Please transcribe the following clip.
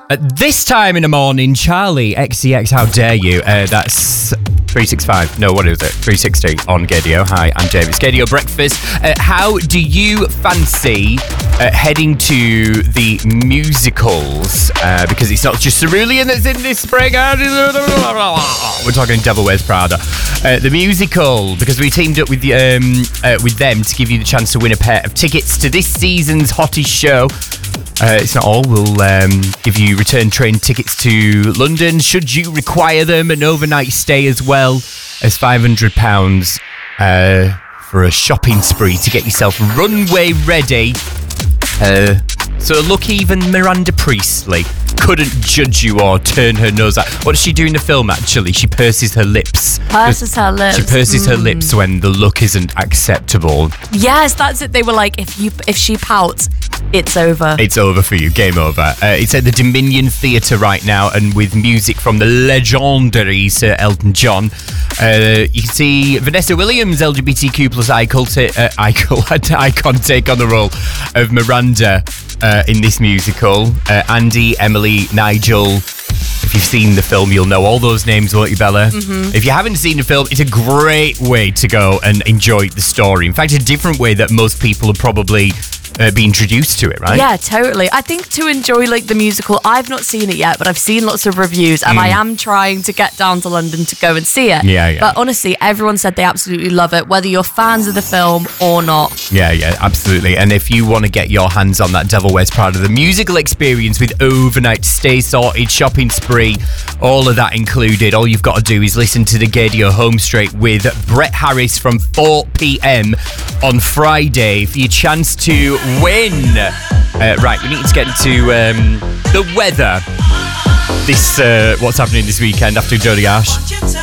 At this time in the morning, Charlie XCX, how dare you? That's 365. No, what is it? 360 on Gaydio. Hi, I'm David. It's Gaydio Breakfast. How do you fancy heading to the musicals? Because it's not just Cerulean that's in this spring. We're talking Devil Wears Prada. The musical, because we teamed up with them to give you the chance to win a pair of tickets to this season's hottest show. It's not all. We'll give you return train tickets to London should you require them, an overnight stay as well as £500 for a shopping spree to get yourself runway ready. So look, even Miranda Priestley couldn't judge you or turn her nose out. What does she do in the film, actually? She purses her lips. She purses her lips when the look isn't acceptable. Yes, that's it. They were like, if she pouts, it's over. It's over for you. Game over. It's at the Dominion Theatre right now, and with music from the legendary Sir Elton John. You can see Vanessa Williams, LGBTQ plus icon, take on the role of Miranda in this musical. Andy, Emily, Nigel. If you've seen the film, you'll know all those names, won't you, Bella? Mm-hmm. If you haven't seen the film, it's a great way to go and enjoy the story. In fact, a different way that most people have probably be introduced to it, right? Yeah, totally. I think to enjoy the musical, I've not seen it yet, but I've seen lots of reviews, and I am trying to get down to London to go and see it. Yeah. But honestly, everyone said they absolutely love it, whether you're fans of the film or not. Yeah, absolutely. And if you want to get your hands on that Devil Wears Prada, the musical experience with overnight stay sorted, shopping spree, all of that included, all you've got to do is listen to the Gaydio Home Straight with Brett Harris from 4 p.m. on Friday for your chance to win. Right, we need to get into the weather. What's happening this weekend after Jody Ash.